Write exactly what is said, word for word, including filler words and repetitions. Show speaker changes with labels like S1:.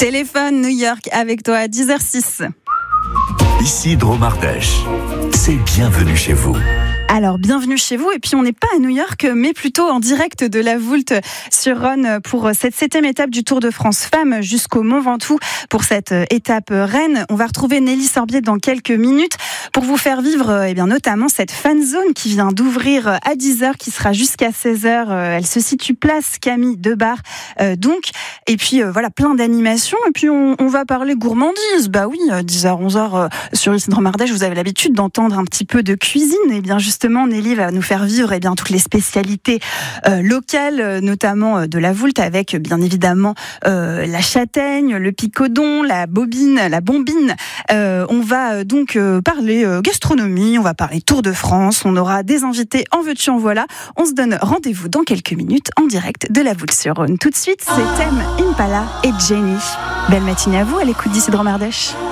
S1: Téléphone New York avec toi à dix heures six.
S2: Ici Drôme Ardèche, c'est bienvenue chez vous.
S1: Alors, bienvenue chez vous. Et puis, on n'est pas à New York, mais plutôt en direct de la Voulte sur Rhône pour cette septième étape du Tour de France Femmes jusqu'au Mont Ventoux. Pour cette étape Rennes, on va retrouver Nelly Sorbier dans quelques minutes pour vous faire vivre, eh bien, notamment cette fan zone qui vient d'ouvrir à dix heures, qui sera jusqu'à seize heures. Elle se situe place Camille Debar, euh, donc. Et puis, euh, voilà, plein d'animations. Et puis, on, on va parler gourmandise. Bah oui, dix heures, onze heures, euh, sur ici Drôme Ardèche, vous avez l'habitude d'entendre un petit peu de cuisine. Et bien, justement, Justement, Nelly va nous faire vivre eh bien, toutes les spécialités euh, locales, notamment euh, de la Voulte, avec bien évidemment euh, la châtaigne, le picodon, la bobine, la bombine. Euh, on va euh, donc euh, parler euh, gastronomie, on va parler Tour de France, on aura des invités en veux-tu en voilà. On se donne rendez-vous dans quelques minutes en direct de la Voulte sur Rhône. Tout de suite, c'est Tame Impala et Jenny. Belle matinée à vous à l'écoute d'ici Drôme Ardèche.